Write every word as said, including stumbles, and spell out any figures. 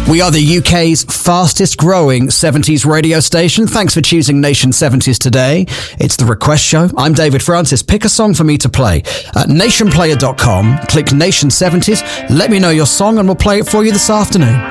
We are the U K's fastest growing seventies radio station. Thanks for choosing Nation seventies today. It's the Request Show. I'm David Francis. Pick a song for me to play. At nation player dot com, click Nation seventies, let me know your song and we'll play it for you this afternoon.